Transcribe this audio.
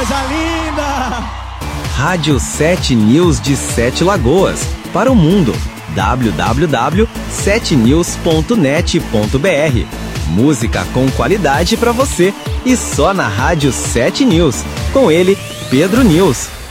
coisa linda! Rádio 7 News de 7 Lagoas, para o mundo. www.7news.net.br. Música com qualidade para você e só na Rádio 7 News. Com ele, Pedro News.